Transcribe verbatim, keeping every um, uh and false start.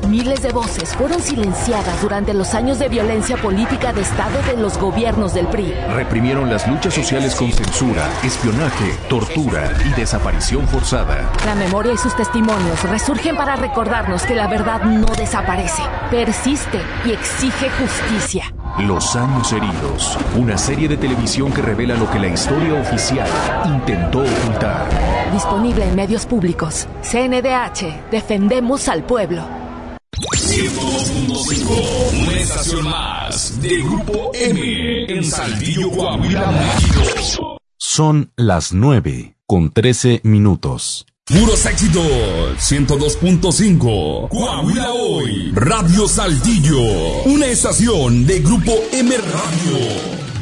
Miles de voces fueron silenciadas durante los años de violencia política de Estado de los gobiernos del P R I. Reprimieron las luchas sociales con censura, espionaje, tortura y desaparición forzada. La memoria y sus testimonios resurgen para recordarnos que la verdad no desaparece, persiste y exige justicia. Los años heridos, una serie de televisión que revela lo que la historia oficial intentó ocultar. Disponible en medios públicos. C N D H, defendemos al pueblo. ciento dos punto cinco, una estación más de Grupo M en Saltillo, Coahuila, México. Son las nueve con trece minutos. Puros éxitos, ciento dos punto cinco, Coahuila Hoy, Radio Saltillo, una estación de Grupo M Radio.